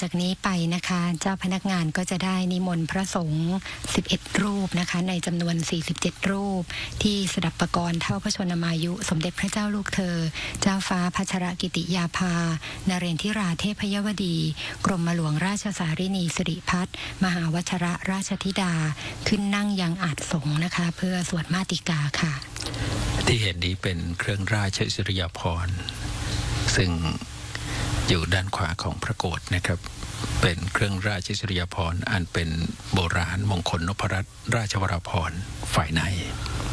จากนี้ไปนะคะเจ้าพนักงานก็จะได้นิมนต์พระสงฆ์11รูปนะคะในจำนวน47รูปที่สดับปกรณ์เท่าพระชนมายุสมเด็จพระเจ้าลูกเธอเจ้าฟ้าพัชรกิติยาภานเรนทิราเทพยวดีกรมหลวงราชสารินีสิริพัฒน์มหาวชรราชธิดาขึ้นนั่งยังอาจสงฆ์นะคะเพื่อสวดมาติกาค่ะที่เห็นนี้เป็นเครื่องราชอิสริยาภรณ์ซึ่งอยู่ด้านขวาของพระโกฐนะครับเป็นเครื่องราชอิสริยาภรณ์อันเป็นโบราณมงคลนพรัตน์ราชวราภรณ์ฝ่ายใน